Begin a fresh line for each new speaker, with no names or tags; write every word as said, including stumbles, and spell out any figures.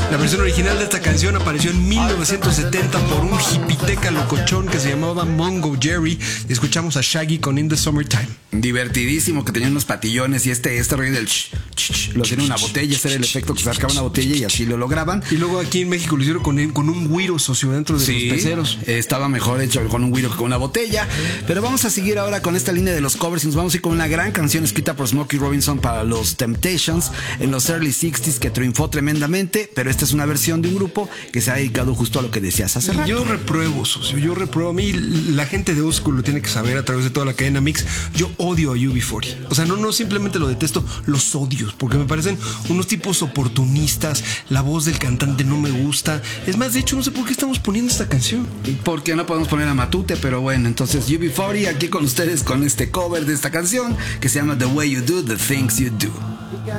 La versión original de esta canción apareció en mil novecientos setenta por un hipiteca locochón que se llamaba Mongo Jerry. Y escuchamos a Shaggy con In the Summertime.
Divertidísimo, que tenía unos patillones y este, este rollo del ch, ch, ch, lo tiene una botella, ese era el efecto que sacaba una botella y así lo lograban.
Y luego aquí en México lo hicieron con, con un güiro socio dentro de
sí,
los peceros.
Estaba mejor hecho con un güiro que con una botella. Pero vamos a seguir ahora con esta línea de los covers y nos vamos a ir con una gran canción escrita por Smokey Robinson para los Temptations en los early sixties que triunfó tremendamente, pero esta es una versión de un grupo que se ha dedicado justo a lo que decías hace rato.
Yo repruebo, socio, yo repruebo. A mí la gente de Old School lo tiene que saber a través de toda la cadena Mix. Yo odio a U B cuarenta. O sea, no, no simplemente lo detesto, los odios, porque me parecen unos tipos oportunistas. La voz del cantante no me gusta. Es más, de hecho, no sé por qué estamos poniendo esta canción.
Porque no podemos poner a Matute, pero bueno, entonces U B cuarenta aquí con ustedes con este cover de esta canción que se llama The Way You Do, The Things You Do.